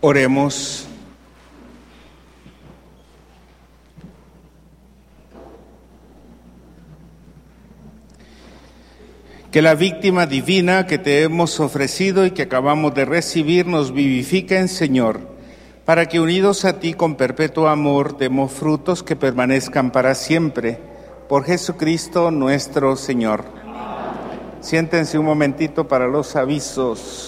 Oremos. Que la víctima divina que te hemos ofrecido y que acabamos de recibir nos vivifiquen, Señor, para que unidos a ti con perpetuo amor demos frutos que permanezcan para siempre. Por Jesucristo nuestro Señor. Amén. Siéntense un momentito para los avisos.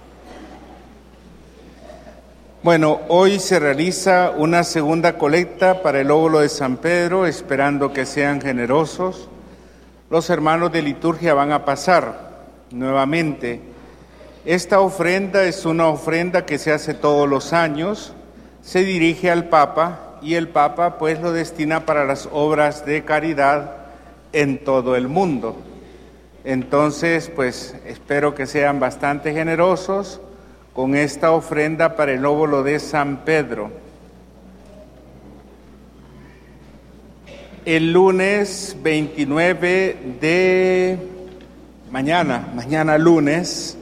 Bueno, hoy se realiza una segunda colecta para el óvulo de San Pedro, esperando que sean generosos. Los hermanos de liturgia van a pasar nuevamente. Esta ofrenda es una ofrenda que se hace todos los años, se dirige al Papa y el Papa pues lo destina para las obras de caridad en todo el mundo. Entonces pues espero que sean bastante generosos con esta ofrenda para el óvulo de San Pedro. El lunes 29 de mañana lunes,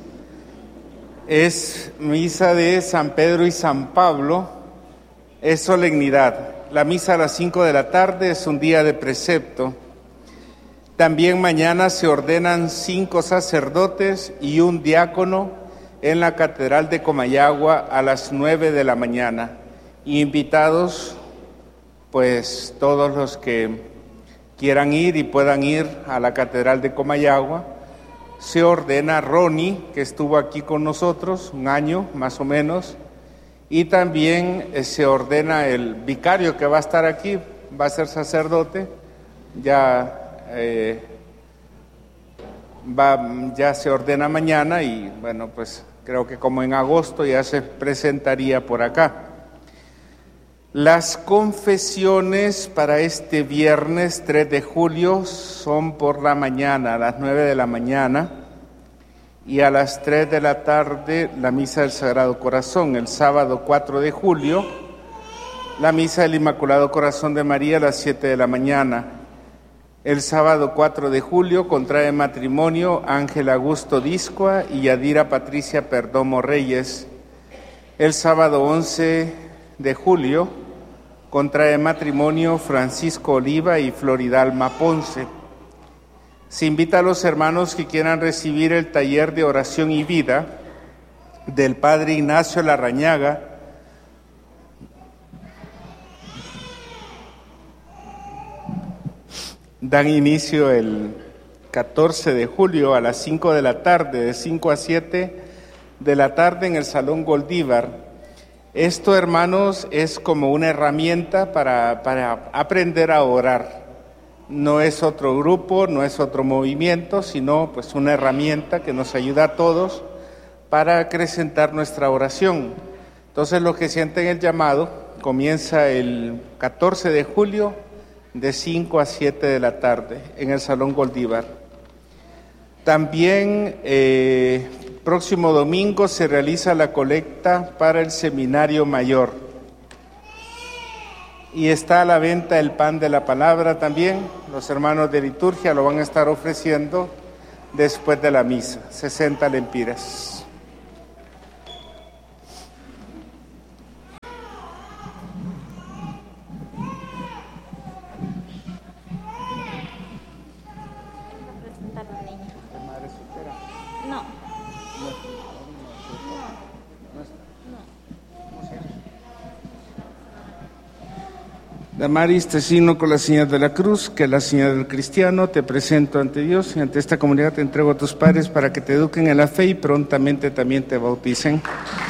es misa de San Pedro y San Pablo, es solemnidad. La misa a las 5 de la tarde es un día de precepto. También mañana se ordenan 5 sacerdotes y un diácono en la Catedral de Comayagua a las 9 de la mañana. Invitados, pues todos los que quieran ir y puedan ir a la Catedral de Comayagua. Se ordena Ronnie, que estuvo aquí con nosotros un año más o menos, y también se ordena el vicario que va a estar aquí, va a ser sacerdote, ya se ordena mañana y bueno, pues creo que como en agosto ya se presentaría por acá. Las confesiones para este viernes 3 de julio son por la mañana, a las 9 de la mañana, y a las 3 de la tarde la misa del Sagrado Corazón. El sábado 4 de julio, la misa del Inmaculado Corazón de María a las 7 de la mañana. El sábado 4 de julio contrae matrimonio Ángel Augusto Discoa y Yadira Patricia Perdomo Reyes. El sábado 11 de julio contrae matrimonio Francisco Oliva y Floridalma Ponce. Se invita a los hermanos que quieran recibir el taller de oración y vida del Padre Ignacio Larrañaga. Dan inicio el 14 de julio a las 5 de la tarde, de 5 a 7 de la tarde en el Salón Goldívar. Esto, hermanos, es como una herramienta para aprender a orar. No es otro grupo, no es otro movimiento, sino pues una herramienta que nos ayuda a todos para acrecentar nuestra oración. Entonces, los que sienten el llamado, comienza el 14 de julio de 5 a 7 de la tarde en el Salón Goldívar. También próximo domingo se realiza la colecta para el Seminario Mayor. Y está a la venta el pan de la palabra también. Los hermanos de liturgia lo van a estar ofreciendo después de la misa, 60 lempiras. Damaris, te signo con la señal de la cruz, que es la señal del cristiano. Te presento ante Dios y ante esta comunidad te entrego a tus padres para que te eduquen en la fe y prontamente también te bauticen.